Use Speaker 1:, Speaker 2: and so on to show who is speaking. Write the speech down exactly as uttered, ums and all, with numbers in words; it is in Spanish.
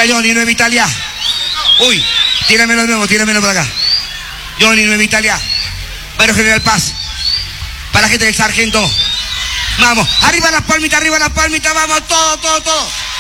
Speaker 1: Para Johnny, Nueva Italia. Uy, tíramelo de nuevo, tíramelo por acá. Johnny, Nueva Italia. Para General Paz. Para la gente del Sargento. Vamos, arriba las palmitas, arriba las palmitas, vamos, todo, todo, todo.